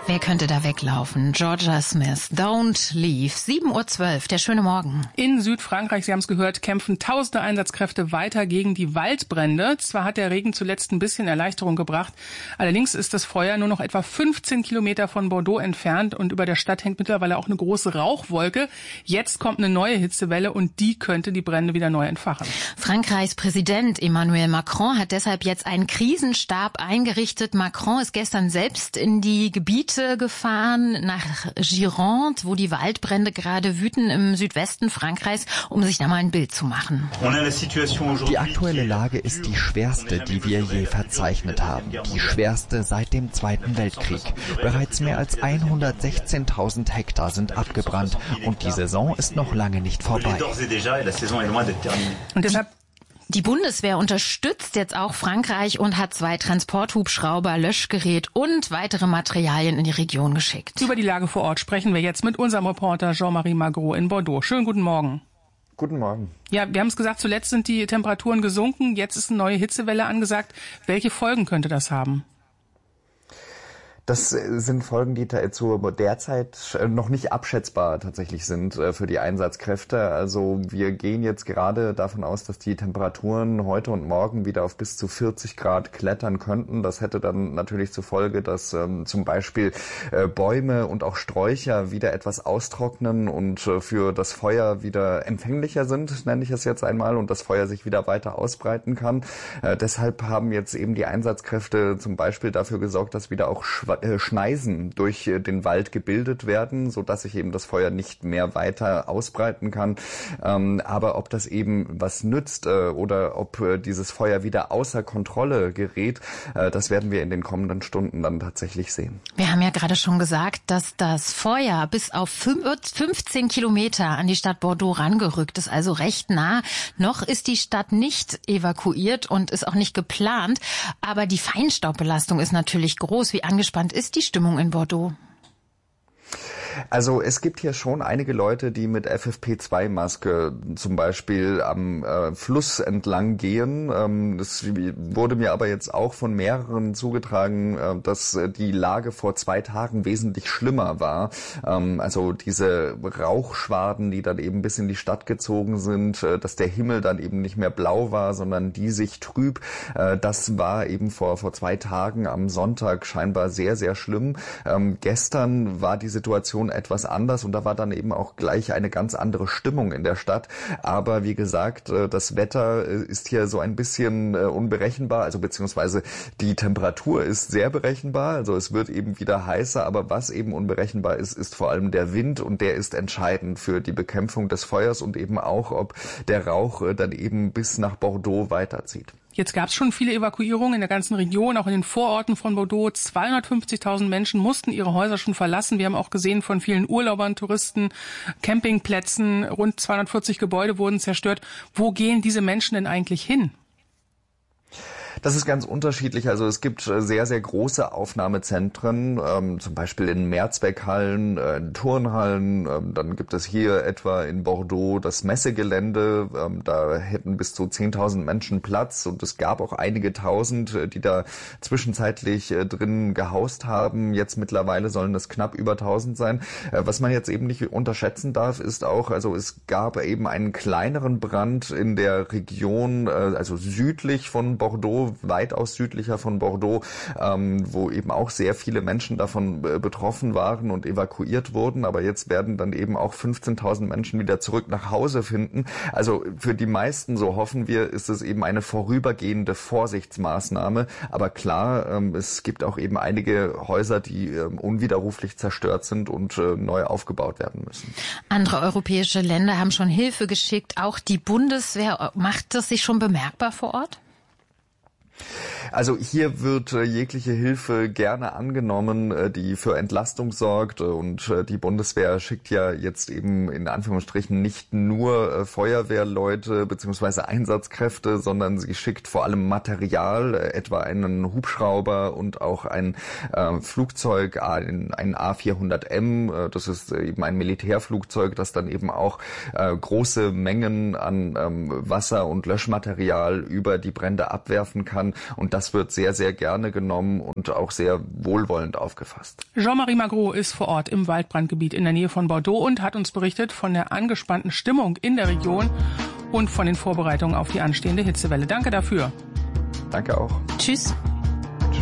Wer könnte da weglaufen? Georgia Smith, Don't Leave. 7:12 Uhr, der schöne Morgen. In Südfrankreich, Sie haben es gehört, kämpfen tausende Einsatzkräfte weiter gegen die Waldbrände. Zwar hat der Regen zuletzt ein bisschen Erleichterung gebracht, allerdings ist das Feuer nur noch etwa 15 Kilometer von Bordeaux entfernt und über der Stadt hängt mittlerweile auch eine große Rauchwolke. Jetzt kommt eine neue Hitzewelle und die könnte die Brände wieder neu entfachen. Frankreichs Präsident Emmanuel Macron hat deshalb jetzt einen Krisenstab eingerichtet. Macron ist gestern selbst in die Gebiete gefahren, nach Gironde, wo die Waldbrände gerade wüten im Südwesten Frankreichs, um sich da mal ein Bild zu machen. Die aktuelle Lage ist die schwerste, die wir je verzeichnet haben. Die schwerste seit dem Zweiten Weltkrieg. Bereits mehr als 116.000 Hektar sind abgebrannt und die Saison ist noch lange nicht vorbei. Und deshalb Die Bundeswehr unterstützt jetzt auch Frankreich und hat 2 Transporthubschrauber, Löschgerät und weitere Materialien in die Region geschickt. über die Lage vor Ort sprechen wir jetzt mit unserem Reporter Jean-Marie Magro in Bordeaux. Schönen guten Morgen. Guten Morgen. Ja, wir haben es gesagt, zuletzt sind die Temperaturen gesunken, jetzt ist eine neue Hitzewelle angesagt. Welche Folgen könnte das haben? Das sind Folgen, die zu derzeit noch nicht abschätzbar tatsächlich sind für die Einsatzkräfte. Also wir gehen jetzt gerade davon aus, dass die Temperaturen heute und morgen wieder auf bis zu 40 Grad klettern könnten. Das hätte dann natürlich zur Folge, dass zum Beispiel Bäume und auch Sträucher wieder etwas austrocknen und für das Feuer wieder empfänglicher sind, nenne ich es jetzt einmal, und das Feuer sich wieder weiter ausbreiten kann. Deshalb haben jetzt eben die Einsatzkräfte zum Beispiel dafür gesorgt, dass wieder auch Schneisen durch den Wald gebildet werden, so dass sich eben das Feuer nicht mehr weiter ausbreiten kann. Aber ob das eben was nützt oder ob dieses Feuer wieder außer Kontrolle gerät, das werden wir in den kommenden Stunden dann tatsächlich sehen. Wir haben ja gerade schon gesagt, dass das Feuer bis auf 15 Kilometer an die Stadt Bordeaux rangerückt ist, also recht nah. Noch ist die Stadt nicht evakuiert und ist auch nicht geplant, aber die Feinstaubbelastung ist natürlich groß. Wie angespannt ist die Stimmung in Bordeaux? Also es gibt hier schon einige Leute, die mit FFP2-Maske zum Beispiel am Fluss entlang gehen. Das wurde mir aber jetzt auch von mehreren zugetragen, dass die Lage vor 2 Tagen wesentlich schlimmer war. Also diese Rauchschwaden, die dann eben bis in die Stadt gezogen sind, dass der Himmel dann eben nicht mehr blau war, sondern diesig trüb. Das war eben vor 2 Tagen am Sonntag scheinbar sehr, sehr schlimm. Gestern war die Situation etwas anders und da war dann eben auch gleich eine ganz andere Stimmung in der Stadt. Aber wie gesagt, das Wetter ist hier so ein bisschen unberechenbar, also beziehungsweise die Temperatur ist sehr berechenbar, also es wird eben wieder heißer, aber was eben unberechenbar ist, ist vor allem der Wind und der ist entscheidend für die Bekämpfung des Feuers und eben auch, ob der Rauch dann eben bis nach Bordeaux weiterzieht. Jetzt gab es schon viele Evakuierungen in der ganzen Region, auch in den Vororten von Bordeaux. 250.000 Menschen mussten ihre Häuser schon verlassen. Wir haben auch gesehen von vielen Urlaubern, Touristen, Campingplätzen. Rund 240 Gebäude wurden zerstört. Wo gehen diese Menschen denn eigentlich hin? Das ist ganz unterschiedlich. Also es gibt sehr, sehr große Aufnahmezentren, zum Beispiel in Mehrzweckhallen, in Turnhallen. Dann gibt es hier etwa in Bordeaux das Messegelände. Da hätten bis zu 10.000 Menschen Platz. Und es gab auch einige Tausend, die da zwischenzeitlich drin gehaust haben. Jetzt mittlerweile sollen es knapp über 1.000 sein. Was man jetzt eben nicht unterschätzen darf, ist auch, also es gab eben einen kleineren Brand in der Region, also südlich von Bordeaux, weitaus südlicher von Bordeaux, wo eben auch sehr viele Menschen davon betroffen waren und evakuiert wurden. Aber jetzt werden dann eben auch 15.000 Menschen wieder zurück nach Hause finden. Also für die meisten, so hoffen wir, ist es eben eine vorübergehende Vorsichtsmaßnahme. Aber klar, es gibt auch eben einige Häuser, die unwiderruflich zerstört sind und neu aufgebaut werden müssen. Andere europäische Länder haben schon Hilfe geschickt. Auch die Bundeswehr. Macht das sich schon bemerkbar vor Ort? Also hier wird jegliche Hilfe gerne angenommen, die für Entlastung sorgt, und die Bundeswehr schickt ja jetzt eben in Anführungsstrichen nicht nur Feuerwehrleute bzw. Einsatzkräfte, sondern sie schickt vor allem Material, etwa einen Hubschrauber und auch ein Flugzeug, ein A400M. Das ist eben ein Militärflugzeug, das dann eben auch große Mengen an Wasser und Löschmaterial über die Brände abwerfen kann. Und das das wird sehr, sehr gerne genommen und auch sehr wohlwollend aufgefasst. Jean-Marie Magro ist vor Ort im Waldbrandgebiet in der Nähe von Bordeaux und hat uns berichtet von der angespannten Stimmung in der Region und von den Vorbereitungen auf die anstehende Hitzewelle. Danke dafür. Danke auch. Tschüss.